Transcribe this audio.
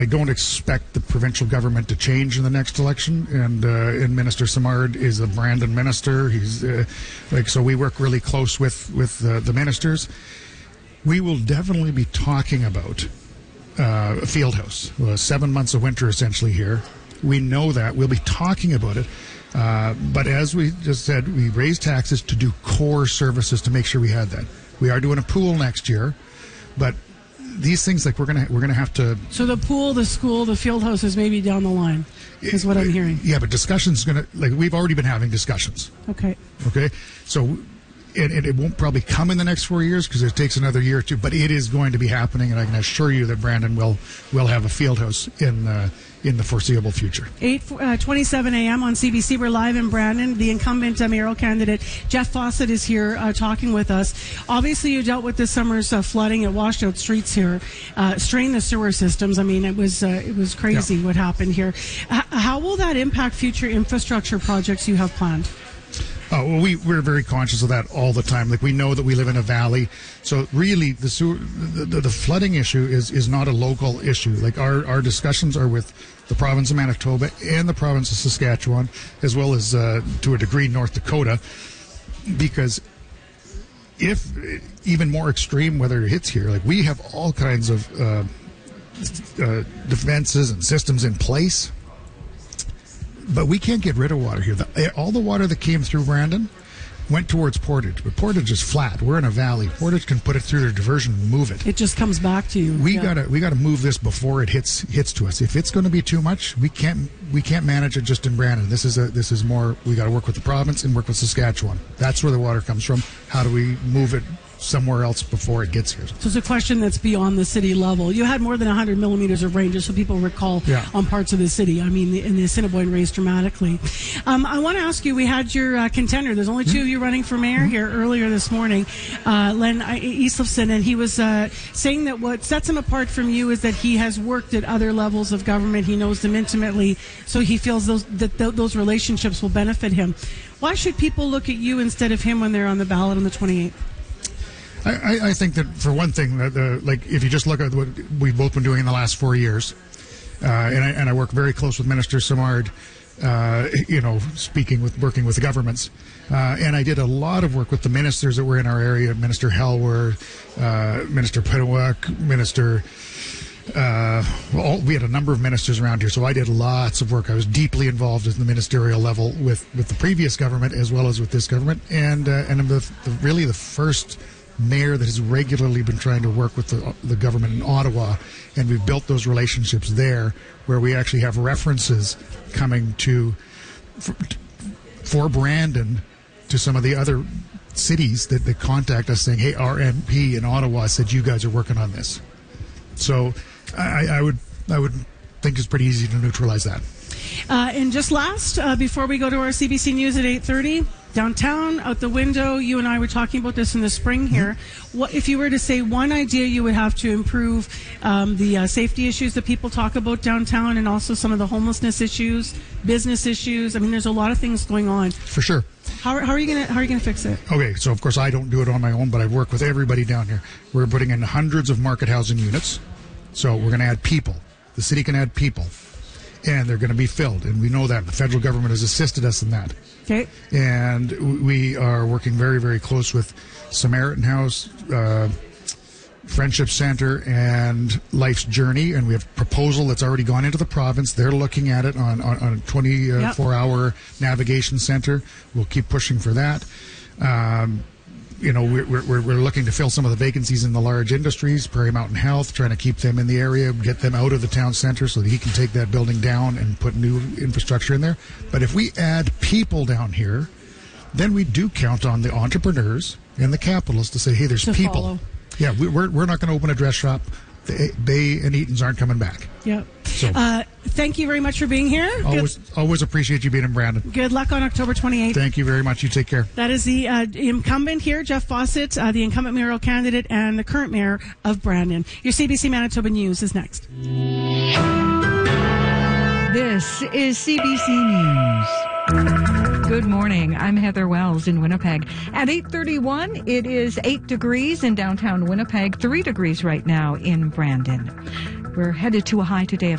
I don't expect the provincial government to change in the next election, and Minister Simard is a Brandon minister. He's so we work really close with the ministers. We will definitely be talking about a field house. 7 months of winter essentially here. We know that. We'll be talking about it. But as we just said, we raised taxes to do core services to make sure we had that. We are doing a pool next year, but these things, like we're gonna have to. So the pool, the school, the field house is maybe down the line, is what I'm hearing. Yeah, but discussions we've already been having discussions. Okay. So it won't probably come in the next 4 years because it takes another year or two, but it is going to be happening, and I can assure you that Brandon will have a field house in the foreseeable future. 8:27 a.m. on CBC. We're live in Brandon. The incumbent mayoral candidate, Jeff Fawcett, is here talking with us. Obviously, you dealt with this summer's flooding. It washed out streets here, strained the sewer systems. I mean, it was crazy what happened here. How will that impact future infrastructure projects you have planned? Well, we're very conscious of that all the time. Like, we know that we live in a valley, so really the flooding issue is not a local issue. Like, our discussions are with the province of Manitoba and the province of Saskatchewan, as well as to a degree North Dakota, because if even more extreme weather hits here, like, we have all kinds of defenses and systems in place. But we can't get rid of water here. All the water that came through Brandon went towards Portage, but Portage is flat. We're in a valley. Portage can put it through their diversion and move it. It just comes back to you. We gotta move this before it hits to us. If it's going to be too much, we can't manage it just in Brandon. This is more. We got to work with the province and work with Saskatchewan. That's where the water comes from. How do we move it somewhere else before it gets here? So it's a question that's beyond the city level. You had more than 100 millimeters of rain, just so people recall, on parts of the city. I mean, in the Assiniboine raised dramatically. I want to ask you, we had your contender. There's only two of you running for mayor here earlier this morning, Len Easlefson, and he was saying that what sets him apart from you is that he has worked at other levels of government. He knows them intimately, so he feels those relationships will benefit him. Why should people look at you instead of him when they're on the ballot on the 28th? I think that, for one thing, if you just look at what we've both been doing in the last 4 years, and I work very close with Minister Simard, working with the governments, and I did a lot of work with the ministers that were in our area, Minister Hellworth, Minister Pitawak, Minister. We had a number of ministers around here, so I did lots of work. I was deeply involved at the ministerial level with the previous government as well as with this government, and I'm really the first mayor that has regularly been trying to work with the government in Ottawa, and we've built those relationships there where we actually have references coming for Brandon to some of the other cities that contact us saying, hey, our MP in Ottawa said you guys are working on this. So I would think it's pretty easy to neutralize that. And just last, before we go to our CBC News at 8:30, downtown, out the window, you and I were talking about this in the spring here. What if you were to say one idea you would have to improve the safety issues that people talk about downtown, and also some of the homelessness issues, business issues? I mean, there's a lot of things going on. For sure. How are you gonna fix it? Okay, so of course I don't do it on my own, but I work with everybody down here. We're putting in hundreds of market housing units, so we're going to add people. The city can add people, and they're going to be filled, and we know that. The federal government has assisted us in that. Okay. And we are working very, very close with Samaritan House, Friendship Center, and Life's Journey, and we have a proposal that's already gone into the province. They're looking at it on a 24-hour navigation center. We'll keep pushing for that. We're looking to fill some of the vacancies in the large industries, Prairie Mountain Health, trying to keep them in the area, get them out of the town center so that he can take that building down and put new infrastructure in there. But if we add people down here, then we do count on the entrepreneurs and the capitalists to say, hey, there's people. Follow. Yeah, we're not going to open a dress shop. The Bay and Eaton's aren't coming back. Yeah. So, thank you very much for being here. Always appreciate you being in Brandon. Good luck on October 28th. Thank you very much. You take care. That is the incumbent here, Jeff Fawcett, the incumbent mayoral candidate and the current mayor of Brandon. Your CBC Manitoba News is next. This is CBC News. Good morning. I'm Heather Wells in Winnipeg. At 8:31, it is 8 degrees in downtown Winnipeg, 3 degrees right now in Brandon. We're headed to a high today of